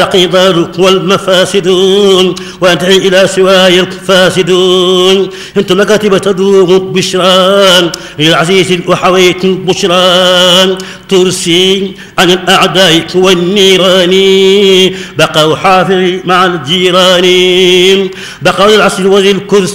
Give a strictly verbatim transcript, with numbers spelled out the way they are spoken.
القدر والمفاسدون وادعي إلى سواي الفاسدون انت لكاتب تدوم بشران للعزيز وحويت بشران ترسي عن الأعداء والنيران بقوا حافظي مع الجيران بقوا العسل وذي الكرسي